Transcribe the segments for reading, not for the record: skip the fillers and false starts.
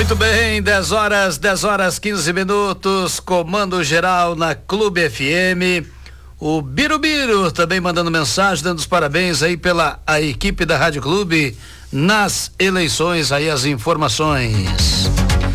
Muito bem, 10 horas 15 minutos, comando geral na Clube FM. O Birubiru também mandando mensagem, dando os parabéns aí pela a equipe da Rádio Clube nas eleições, aí as informações.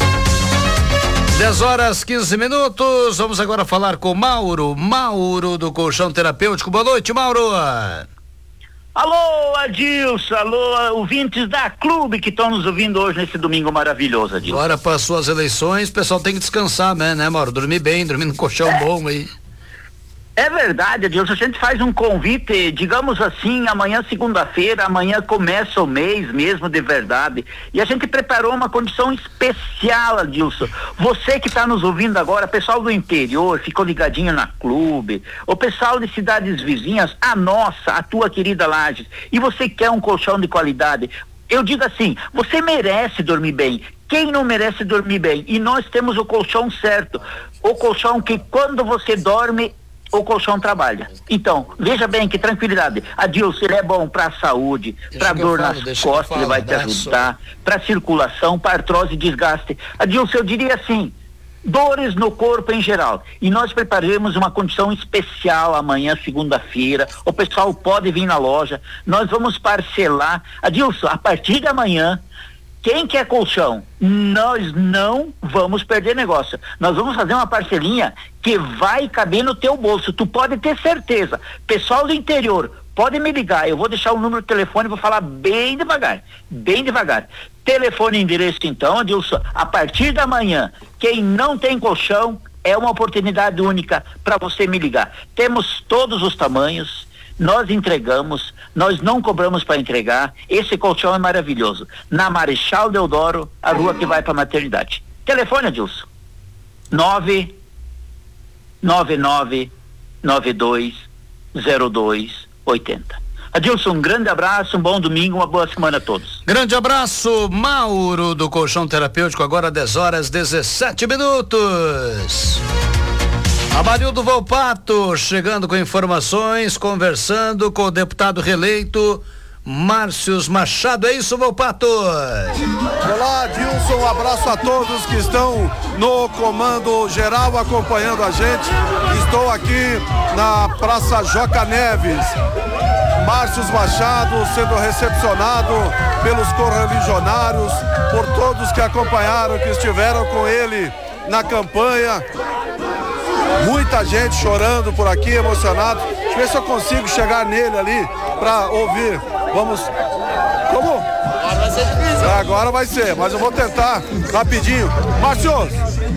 10 horas 15 minutos, vamos agora falar com Mauro do Colchão Terapêutico. Boa noite, Mauro. Alô, Adilson, alô, ouvintes da Clube que estão nos ouvindo hoje nesse domingo maravilhoso, Adilson. Agora passou as eleições, o pessoal tem que descansar, né, Mauro? Dormir bem, dormir num colchão bom aí. É verdade, Adilson, a gente faz um convite, digamos assim, amanhã segunda-feira, amanhã começa o mês mesmo de verdade, e a gente preparou uma condição especial, Adilson. Você que está nos ouvindo agora, pessoal do interior, ficou ligadinho na Clube, o pessoal de cidades vizinhas, a nossa, a tua querida Lages, e você quer um colchão de qualidade, eu digo assim, você merece dormir bem. Quem não merece dormir bem? E nós temos o colchão certo, o colchão que quando você dorme, o colchão trabalha. Então, veja bem que tranquilidade. Adilson, ele é bom para a saúde, para dor nas costas, ele vai te ajudar, para circulação, para artrose e desgaste. Adilson, eu diria assim, dores no corpo em geral. E nós preparamos uma condição especial amanhã, segunda-feira. O pessoal pode vir na loja. Nós vamos parcelar. Adilson, a partir de amanhã, quem quer colchão, nós não vamos perder negócio. Nós vamos fazer uma parcelinha que vai caber no teu bolso. Tu pode ter certeza. Pessoal do interior, pode me ligar. Eu vou deixar o número de telefone e vou falar bem devagar. Bem devagar. Telefone e endereço então, Adilson. A partir da manhã, quem não tem colchão, é uma oportunidade única para você me ligar. Temos todos os tamanhos. Nós entregamos, nós não cobramos para entregar. Esse colchão é maravilhoso. Na Marechal Deodoro, a rua que vai para a maternidade. Telefone, Adilson. 999920280. Adilson, um grande abraço, um bom domingo, uma boa semana a todos. Grande abraço, Mauro do Colchão Terapêutico, agora 10 horas 17 minutos. Amarildo Volpato chegando com informações, conversando com o deputado reeleito Márcios Machado. É isso, Volpato? Olá, Dilson, um abraço a todos que estão no comando geral acompanhando a gente. Estou aqui na Praça Joca Neves. Márcios Machado sendo recepcionado pelos correligionários, por todos que acompanharam, que estiveram com ele na campanha. Muita gente chorando por aqui, emocionado. Deixa eu ver se eu consigo chegar nele ali para ouvir. Vamos. Como? Agora vai ser difícil. Agora vai ser, mas eu vou tentar rapidinho. Márcios,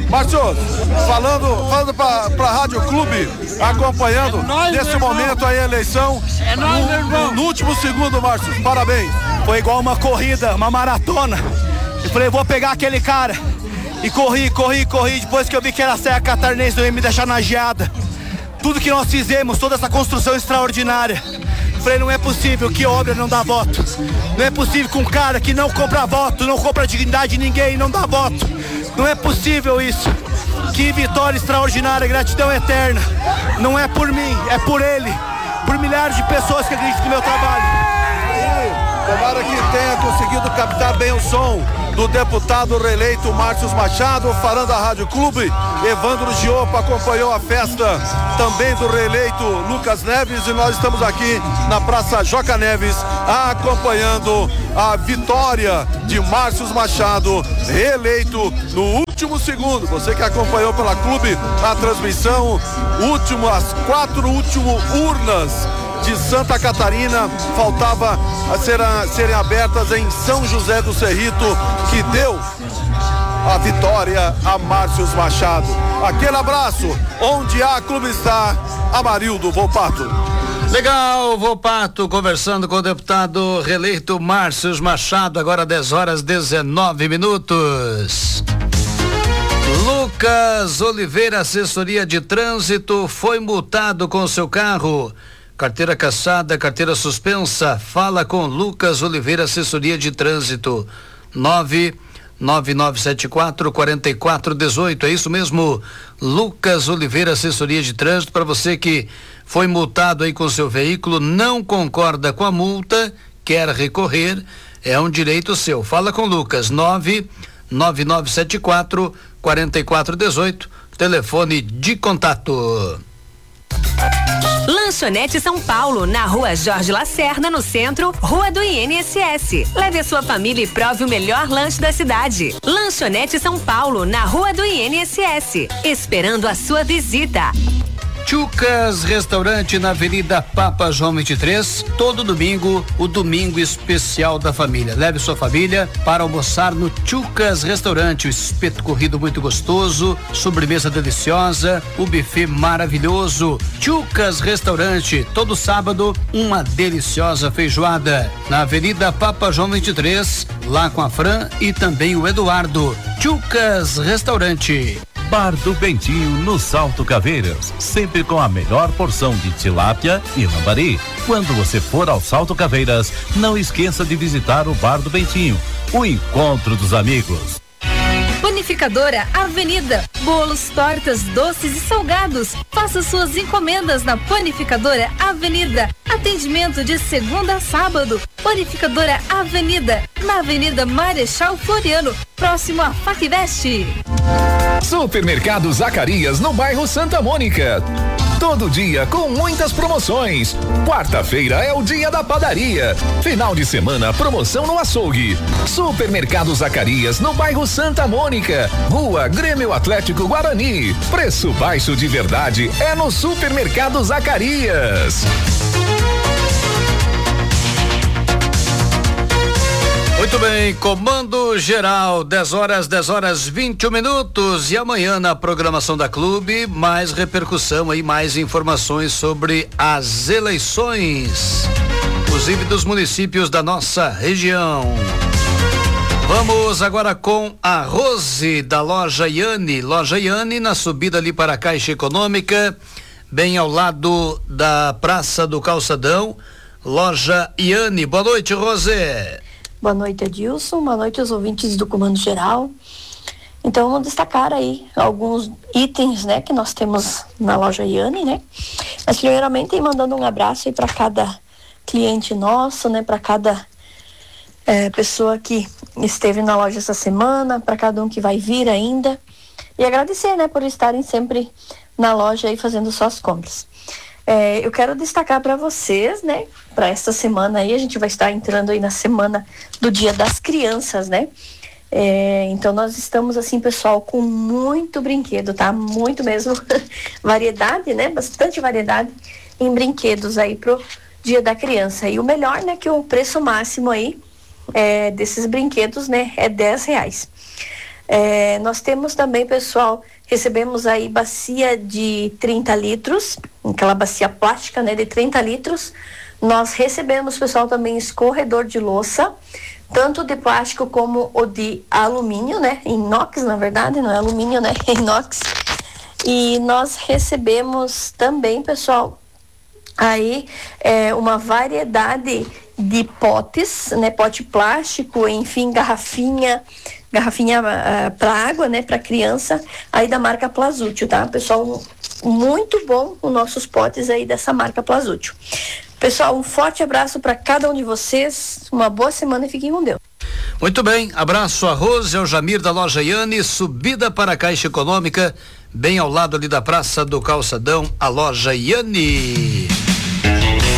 falando pra Rádio Clube, acompanhando nesse momento aí a eleição. É nóis, meu irmão. No último segundo, Márcios, parabéns. Foi igual uma corrida, uma maratona. Eu falei, vou pegar aquele cara. E corri, depois que eu vi que era a Serra Catarinense, não ia me deixar na geada. Tudo que nós fizemos, toda essa construção extraordinária. Falei, não é possível que obra não dá voto. Não é possível que um cara que não compra voto, não compra dignidade de ninguém, não dá voto. Não é possível isso. Que vitória extraordinária, gratidão eterna. Não é por mim, é por ele. Por milhares de pessoas que acreditam no meu trabalho. Tomara que tenha conseguido captar bem o som do deputado reeleito Márcios Machado, falando da Rádio Clube. Evandro Giopa acompanhou a festa também do reeleito Lucas Neves, e nós estamos aqui na Praça Joca Neves acompanhando a vitória de Márcios Machado, reeleito no último segundo. Você que acompanhou pela Clube a transmissão, as 4 últimas urnas de Santa Catarina faltava a serem abertas em São José do Cerrito, que deu a vitória a Márcios Machado. Aquele abraço, onde a Clube está, Amarildo Volpato. Legal, Volpato conversando com o deputado reeleito Márcios Machado, agora 10 horas 19 minutos. Lucas Oliveira, assessoria de trânsito, foi multado com seu carro. Carteira cassada, carteira suspensa. Fala com Lucas Oliveira, assessoria de trânsito. 99974-4418. É isso mesmo, Lucas Oliveira, assessoria de trânsito. Para você que foi multado aí com seu veículo, não concorda com a multa, quer recorrer, é um direito seu. Fala com Lucas. 9974-4418, telefone de contato. Lanchonete São Paulo, na Rua Jorge Lacerda, no centro, Rua do INSS. Leve a sua família e prove o melhor lanche da cidade. Lanchonete São Paulo, na Rua do INSS, esperando a sua visita. Tchucas Restaurante na Avenida Papa João 23, todo domingo, o domingo especial da família. Leve sua família para almoçar no Tchucas Restaurante, o espeto corrido muito gostoso, sobremesa deliciosa, o buffet maravilhoso. Tchucas Restaurante, todo sábado, uma deliciosa feijoada. Na Avenida Papa João 23, lá com a Fran e também o Eduardo. Tchucas Restaurante. Bar do Bentinho, no Salto Caveiras, sempre com a melhor porção de tilápia e lambari. Quando você for ao Salto Caveiras, não esqueça de visitar o Bar do Bentinho, o encontro dos amigos. Panificadora Avenida, bolos, tortas, doces e salgados. Faça suas encomendas na Panificadora Avenida. Atendimento de segunda a sábado. Panificadora Avenida, na Avenida Marechal Floriano, próximo a Facvest. Supermercado Zacarias, no bairro Santa Mônica. Todo dia com muitas promoções. Quarta-feira é o dia da padaria. Final de semana, promoção no açougue. Supermercado Zacarias, no bairro Santa Mônica. Rua Grêmio Atlético Guarani. Preço baixo de verdade é no Supermercado Zacarias. Muito bem, comando geral, 10h21 e amanhã na programação da Clube, mais repercussão aí, mais informações sobre as eleições, inclusive dos municípios da nossa região. Vamos agora com a Rose da Loja Iane. Loja Iane na subida ali para a Caixa Econômica, bem ao lado da Praça do Calçadão. Loja Iane, boa noite, Rose. Boa noite, Edilson. Boa noite aos ouvintes do Comando Geral. Então, vamos destacar aí alguns itens, né, que nós temos na Loja Iane, né? Mas, primeiramente, mandando um abraço aí para cada cliente nosso, né, para cada pessoa que esteve na loja essa semana, para cada um que vai vir ainda. E agradecer, né, por estarem sempre na loja aí fazendo suas compras. Eu quero destacar para vocês, né, para esta semana aí, a gente vai estar entrando aí na semana do Dia das Crianças, né? Então nós estamos assim, pessoal, com muito brinquedo, tá? Muito mesmo, variedade, né? Bastante variedade em brinquedos aí pro Dia da Criança. E o melhor, né, que o preço máximo aí desses brinquedos, né, é R$10. Nós temos também, pessoal, recebemos aí bacia de 30 litros, aquela bacia plástica, né, de 30 litros. Nós recebemos, pessoal, também escorredor de louça, tanto de plástico como o de alumínio, né, inox, na verdade, não é alumínio, né, é inox. E nós recebemos também, pessoal, aí uma variedade de potes, né, pote plástico, enfim, garrafinha para água, né, para criança, aí da marca Plazútil, tá? Pessoal, muito bom os nossos potes aí dessa marca Plazútil. Pessoal, um forte abraço para cada um de vocês, uma boa semana e fiquem com Deus. Muito bem, abraço a Rose, ao Jamir da Loja Iane, subida para a Caixa Econômica, bem ao lado ali da Praça do Calçadão, a Loja Iane.